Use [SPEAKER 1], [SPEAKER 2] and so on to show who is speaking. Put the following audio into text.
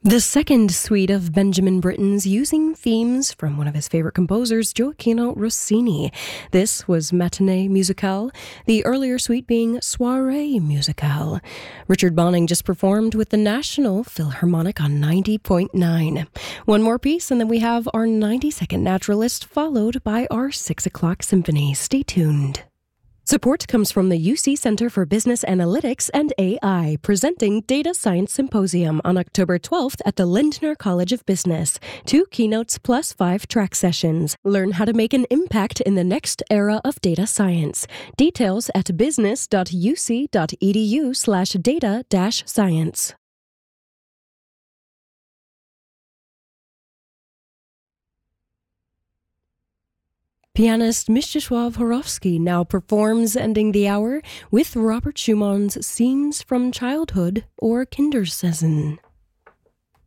[SPEAKER 1] The second suite of Benjamin Britten's using themes from one of his favorite composers, Gioacchino Rossini. This was Matinée Musicale, the earlier suite being Soirée Musicale. Richard Bonning just performed with the National Philharmonic on 90.9. One more piece, and then we have our 90-second Naturalist, followed by our 6 o'clock symphony. Stay tuned. Support comes from the UC Center for Business Analytics and AI, presenting Data Science Symposium on October 12th at the Lindner College of Business. 2 keynotes plus 5 track sessions. Learn how to make an impact in the next era of data science. Details at business.uc.edu/data-science. Pianist Mstislav Horovsky now performs, ending the hour with Robert Schumann's Scenes from Childhood or Kinderszenen.